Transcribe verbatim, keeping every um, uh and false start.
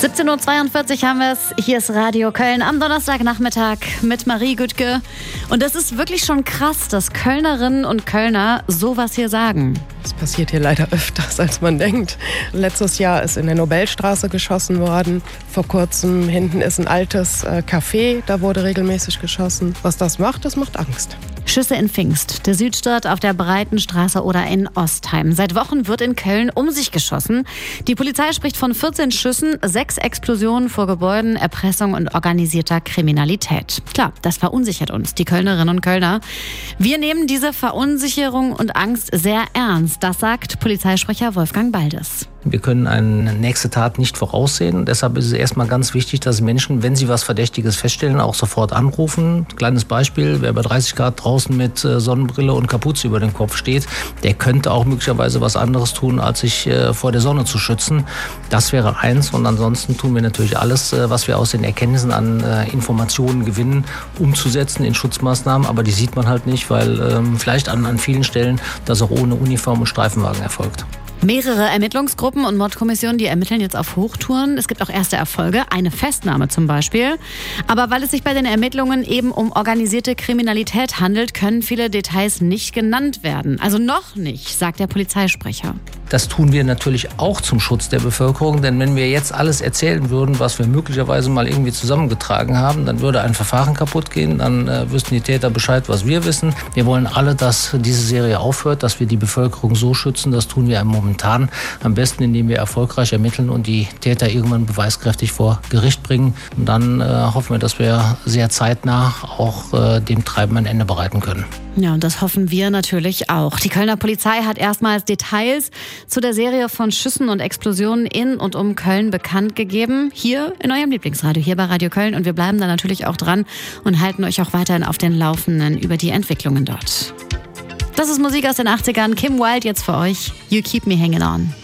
siebzehn Uhr zweiundvierzig haben wir es. Hier ist Radio Köln am Donnerstagnachmittag mit Marie Güttke. Und das ist wirklich schon krass, dass Kölnerinnen und Kölner sowas hier sagen. Das passiert hier leider öfters, als man denkt. Letztes Jahr ist in der Nobelstraße geschossen worden. Vor kurzem hinten ist ein altes äh, Café, da wurde regelmäßig geschossen. Was das macht, das macht Angst. Schüsse in Pfingst, der Südstadt, auf der Breitenstraße oder in Ostheim. Seit Wochen wird in Köln um sich geschossen. Die Polizei spricht von vierzehn Schüssen, sechs Explosionen vor Gebäuden, Erpressung und organisierter Kriminalität. Klar, das verunsichert uns, die Kölnerinnen und Kölner. Wir nehmen diese Verunsicherung und Angst sehr ernst. Das sagt Polizeisprecher Wolfgang Baldes. Wir können eine nächste Tat nicht voraussehen. Deshalb ist es erstmal ganz wichtig, dass Menschen, wenn sie was Verdächtiges feststellen, auch sofort anrufen. Kleines Beispiel, wer bei dreißig Grad draußen mit Sonnenbrille und Kapuze über dem Kopf steht, der könnte auch möglicherweise was anderes tun, als sich vor der Sonne zu schützen. Das wäre eins. Und ansonsten tun wir natürlich alles, was wir aus den Erkenntnissen an Informationen gewinnen, umzusetzen in Schutzmaßnahmen. Aber die sieht man halt nicht, weil ähm, vielleicht an, an vielen Stellen das auch ohne Uniform und Streifenwagen erfolgt. Mehrere Ermittlungsgruppen und Mordkommissionen, die ermitteln jetzt auf Hochtouren. Es gibt auch erste Erfolge, eine Festnahme zum Beispiel. Aber weil es sich bei den Ermittlungen eben um organisierte Kriminalität handelt, können viele Details nicht genannt werden. Also noch nicht, sagt der Polizeisprecher. Das tun wir natürlich auch zum Schutz der Bevölkerung, denn wenn wir jetzt alles erzählen würden, was wir möglicherweise mal irgendwie zusammengetragen haben, dann würde ein Verfahren kaputt gehen, dann äh, wüssten die Täter Bescheid, was wir wissen. Wir wollen alle, dass diese Serie aufhört, dass wir die Bevölkerung so schützen. Das tun wir momentan am besten, indem wir erfolgreich ermitteln und die Täter irgendwann beweiskräftig vor Gericht bringen. Und dann äh, hoffen wir, dass wir sehr zeitnah auch äh, dem Treiben ein Ende bereiten können. Ja, und das hoffen wir natürlich auch. Die Kölner Polizei hat erstmals Details zu der Serie von Schüssen und Explosionen in und um Köln bekannt gegeben. Hier in eurem Lieblingsradio, hier bei Radio Köln. Und wir bleiben da natürlich auch dran und halten euch auch weiterhin auf den Laufenden über die Entwicklungen dort. Das ist Musik aus den achtzigern. Kim Wilde jetzt für euch. You Keep Me Hanging On.